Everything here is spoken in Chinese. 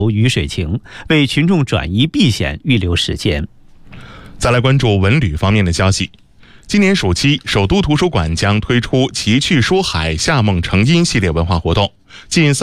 雨水情，为群众转移避险预留时间。 再来关注文旅方面的消息。今年暑期，首都图书馆将推出奇趣书海夏梦成音系列文化活动，近